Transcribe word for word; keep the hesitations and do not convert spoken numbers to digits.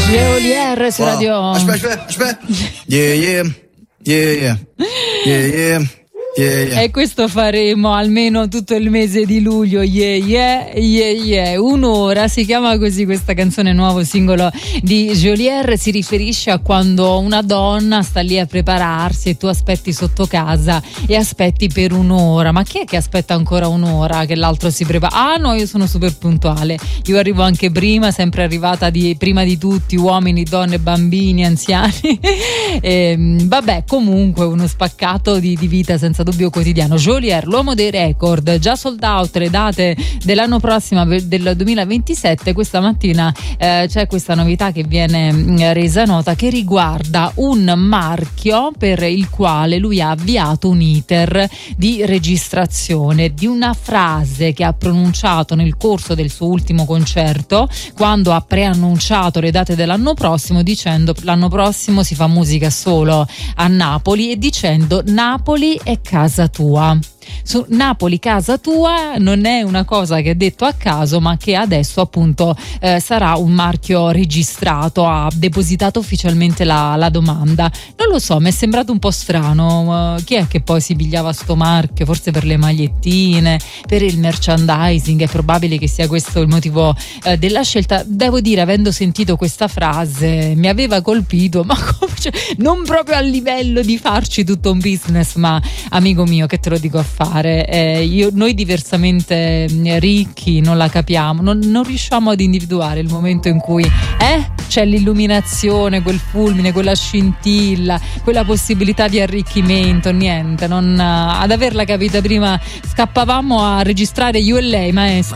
Geolier su Wow. radio. Aspetta, aspetta, aspetta. Yeah, yeah. Yeah, yeah. Yeah, yeah. Yeah, yeah. E questo faremo almeno tutto il mese di luglio. Yeah, yeah, yeah, yeah. Un'ora, si chiama così questa canzone, nuovo singolo di Geolier. Si riferisce a quando una donna sta lì a prepararsi e tu aspetti sotto casa e aspetti per un'ora. Ma chi è che aspetta ancora un'ora che l'altro si prepara? Ah no, io sono super puntuale, io arrivo anche prima, sempre arrivata di, prima di tutti, uomini, donne, bambini, anziani. E, vabbè, comunque uno spaccato di, di vita senza dubbio quotidiano. Geolier, l'uomo dei record, già sold out le date dell'anno prossimo, del duemilaventisette. Questa mattina eh, c'è questa novità che viene mh, resa nota, che riguarda un marchio per il quale lui ha avviato un iter di registrazione di una frase che ha pronunciato nel corso del suo ultimo concerto, quando ha preannunciato le date dell'anno prossimo, dicendo l'anno prossimo si fa musica solo a Napoli, e dicendo Napoli è casa tua. Su Napoli casa tua non è una cosa che è detto a caso, ma che adesso appunto eh, sarà un marchio registrato, ha depositato ufficialmente la, la domanda. Non lo so, mi è sembrato un po' strano. Uh, chi è che poi si pigliava sto marchio? Forse per le magliettine, per il merchandising, è probabile che sia questo il motivo eh, della scelta. Devo dire, avendo sentito questa frase mi aveva colpito, ma come, cioè, non proprio a livello di farci tutto un business, ma amico mio, che te lo dico a fare, eh, io, noi diversamente eh, ricchi non la capiamo, non, non riusciamo ad individuare il momento in cui eh, c'è l'illuminazione, quel fulmine, quella scintilla, quella possibilità di arricchimento. Niente, non, ad averla capita prima scappavamo a registrare io e lei, maestro.